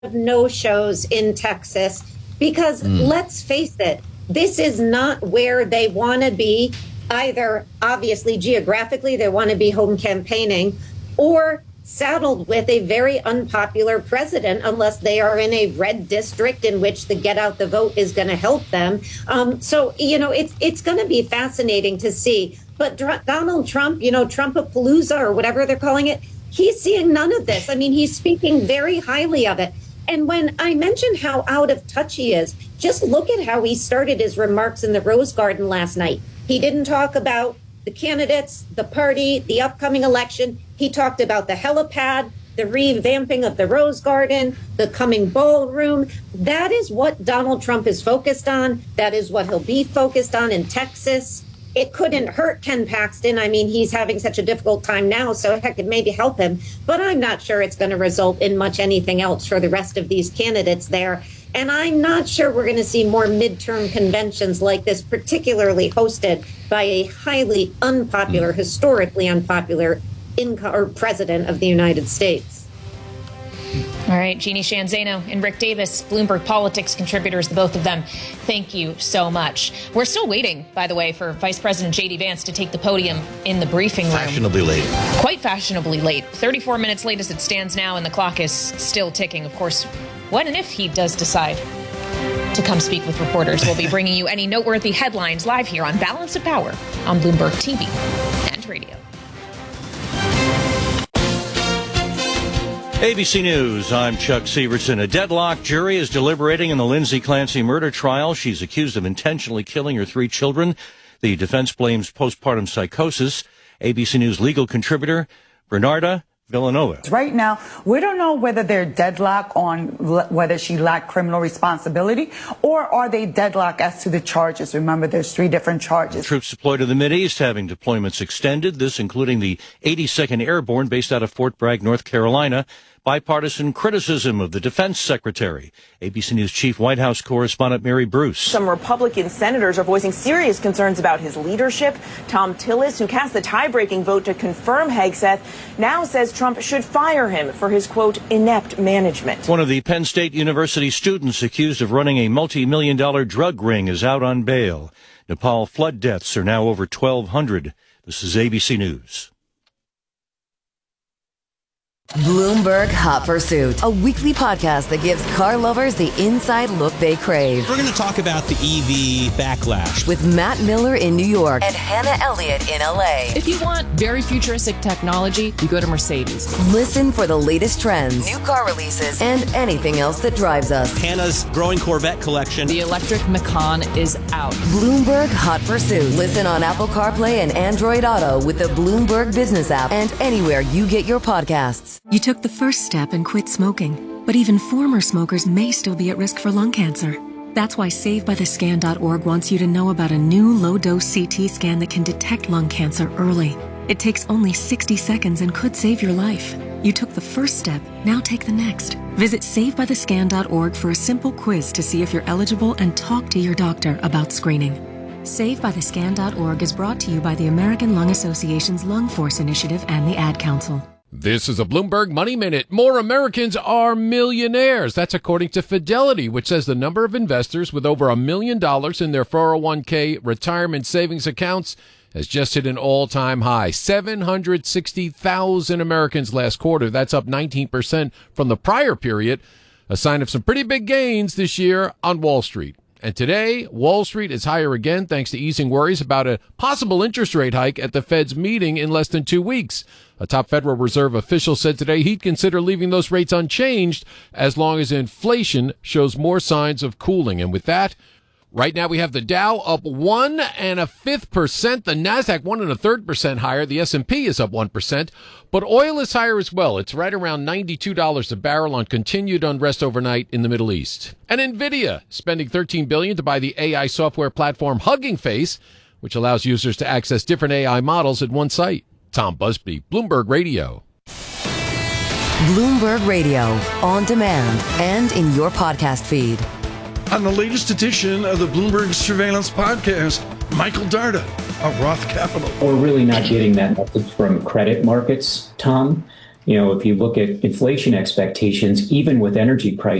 no-shows in Texas because let's face it, this is not where they want to be. Either obviously geographically, they want to be home campaigning, or saddled with a very unpopular president unless they are in a red district in which the get out the vote is going to help them. So, it's going to be fascinating to see. But Donald Trump, Trumpapalooza or whatever they're calling it, he's seeing none of this. I mean, he's speaking very highly of it. And when I mentioned how out of touch he is, just look at how he started his remarks in the Rose Garden last night. He didn't talk about the candidates, the party, the upcoming election. He talked about the helipad, the revamping of the Rose Garden, the coming ballroom. That is what Donald Trump is focused on. That is what he'll be focused on in Texas. It couldn't hurt Ken Paxton. I mean, he's having such a difficult time now, so heck, it maybe help him. But I'm not sure it's going to result in much anything else for the rest of these candidates there. And I'm not sure we're going to see more midterm conventions like this, particularly hosted by a highly unpopular, historically unpopular president of the United States. All right, Jeannie Sheehan Zaino and Rick Davis, Bloomberg Politics contributors, the both of them. Thank you so much. We're still waiting, by the way, for Vice President J.D. Vance to take the podium in the briefing room. Fashionably late. Quite fashionably late. 34 minutes late as it stands now, and the clock is still ticking. Of course, when and if he does decide to come speak with reporters, we'll be bringing you any noteworthy headlines live here on Balance of Power on Bloomberg TV and radio. ABC News, I'm Chuck Severson. A deadlocked jury is deliberating in the Lindsay Clancy murder trial. She's accused of intentionally killing her 3 children. The defense blames postpartum psychosis. ABC News legal contributor Bernarda Villanova. Right now, we don't know whether they're deadlocked on whether she lacked criminal responsibility or are they deadlocked as to the charges. Remember, there's 3 different charges. Troops deployed to the Mideast having deployments extended, this including the 82nd Airborne based out of Fort Bragg, North Carolina. Bipartisan criticism of the defense secretary. ABC News chief White House correspondent Mary Bruce. Some Republican senators are voicing serious concerns about his leadership. Tom Tillis, who cast the tie-breaking vote to confirm Hegseth, now says Trump should fire him for his, quote, inept management. One of the Penn State University students accused of running a multi-million-dollar drug ring is out on bail. Nepal flood deaths are now over 1,200. This is ABC News. Bloomberg Hot Pursuit, a weekly podcast that gives car lovers the inside look they crave. We're going to talk about the EV backlash with Matt Miller in New York and Hannah Elliott in LA. If you want very futuristic technology, you go to Mercedes. Listen for the latest trends, new car releases, and anything else that drives us. Hannah's growing Corvette collection. The electric Macan is out. Bloomberg Hot Pursuit. Listen on Apple CarPlay and Android Auto with the Bloomberg Business app and anywhere you get your podcasts. You took the first step and quit smoking, but even former smokers may still be at risk for lung cancer. That's why SaveByTheScan.org wants you to know about a new low-dose CT scan that can detect lung cancer early. It takes only 60 seconds and could save your life. You took the first step, now take the next. Visit SaveByTheScan.org for a simple quiz to see if you're eligible and talk to your doctor about screening. SaveByTheScan.org is brought to you by the American Lung Association's Lung Force Initiative and the Ad Council. This is a Bloomberg Money Minute. More Americans are millionaires. That's according to Fidelity, which says the number of investors with over $1 million in their 401k retirement savings accounts has just hit an all-time high. 760,000 Americans last quarter. That's up 19% from the prior period, a sign of some pretty big gains this year on Wall Street. And today, Wall Street is higher again thanks to easing worries about a possible interest rate hike at the Fed's meeting in less than 2 weeks. A top Federal Reserve official said today he'd consider leaving those rates unchanged as long as inflation shows more signs of cooling. And with that, right now we have the Dow up 1.5%, the Nasdaq 1.33% higher, the S&P is up 1%, but oil is higher as well. It's right around $92 a barrel on continued unrest overnight in the Middle East. And Nvidia spending $13 billion to buy the AI software platform Hugging Face, which allows users to access different AI models at one site. Tom Busby, Bloomberg Radio. Bloomberg Radio, on demand and in your podcast feed. On the latest edition of the Bloomberg Surveillance Podcast, Michael Darda of Roth Capital. We're really not getting that message from credit markets, Tom. if you look at inflation expectations, even with energy prices